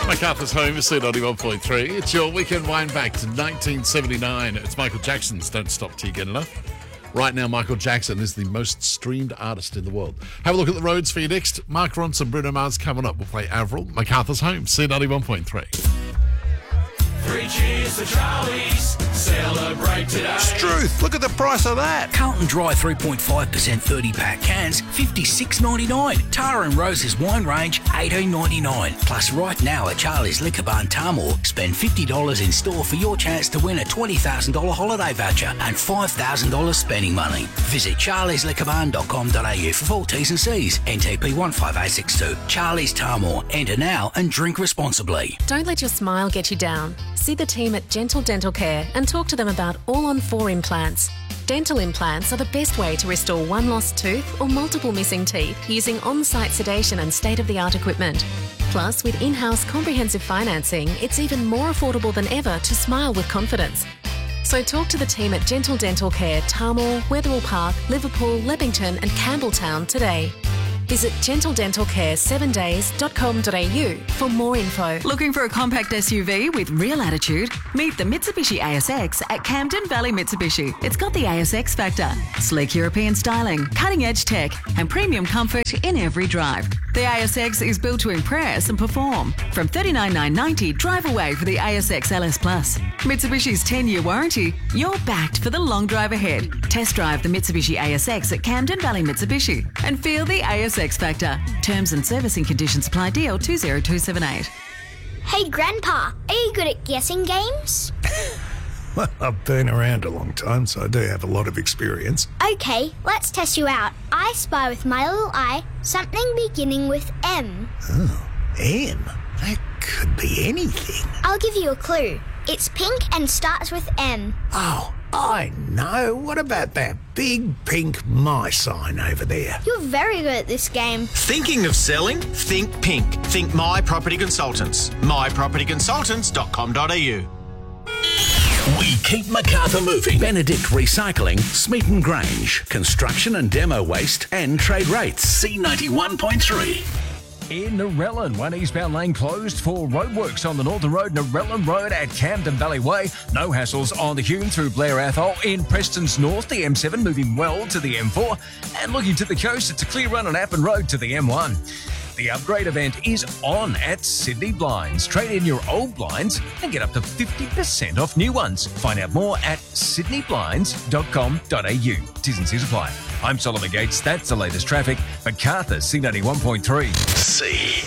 MacArthur's Home is C91.3. It's your weekend wind back to 1979. It's Michael Jackson's Don't Stop Till You Get Enough. Right now, Michael Jackson is the most streamed artist in the world. Have a look at the roads for you next. Mark Ronson, Bruno Mars coming up. We'll play Avril, MacArthur's Home, C91.3. 3 cheers to Charlie's. Celebrate today. Struth, look at the price of that. Carlton Dry 3.5% 30-pack cans, $56.99. Tara and Rose's wine range, $18.99. Plus right now at Charlie's Liquor Bar in Tamworth, spend $50 in store for your chance to win a $20,000 holiday voucher and $5,000 spending money. Visit charliesliquorbarn.com.au for full T's and C's. NTP 15862. Charlie's Tamworth. Enter now and drink responsibly. Don't let your smile get you down. See the team at Gentle Dental Care and talk to them about all-on-4 implants. Dental implants are the best way to restore one lost tooth or multiple missing teeth using on-site sedation and state-of-the-art equipment. Plus, with in-house comprehensive financing, it's even more affordable than ever to smile with confidence. So talk to the team at Gentle Dental Care, Tarmore, Wetherill Park, Liverpool, Leppington and Campbelltown today. Visit gentledentalcare7days.com.au for more info. Looking for a compact SUV with real attitude? Meet the Mitsubishi ASX at Camden Valley Mitsubishi. It's got the ASX factor, sleek European styling, cutting-edge tech and premium comfort in every drive. The ASX is built to impress and perform. From $39,990, drive away for the ASX LS Plus. Mitsubishi's 10-year warranty, you're backed for the long drive ahead. Test drive the Mitsubishi ASX at Camden Valley Mitsubishi and feel the ASX factor. Terms and servicing conditions apply. DL 20278. Hey Grandpa, are you good at guessing games? Well, I've been around a long time, so I do have a lot of experience. Okay, let's test you out. I spy with my little eye something beginning with M. Oh, M? That could be anything. I'll give you a clue. It's pink and starts with M. Oh, I know. What about that big pink my sign over there? You're very good at this game. Thinking of selling? Think pink. Think My Property Consultants. mypropertyconsultants.com.au. We keep MacArthur moving. Benedict Recycling, Smeaton Grange, construction and demo waste and trade rates. C91.3. In Narellan, one eastbound lane closed for roadworks on the Northern Road, Narellan Road at Camden Valley Way. No hassles on the Hume through Blair Athol. In Preston's North, the M7 moving well to the M4. And looking to the coast, it's a clear run on Appin Road to the M1. The upgrade event is on at Sydney Blinds. Trade in your old blinds and get up to 50% off new ones. Find out more at sydneyblinds.com.au. T's and C's apply. I'm Solomon Gates. That's the latest traffic. MacArthur, C91.3. C.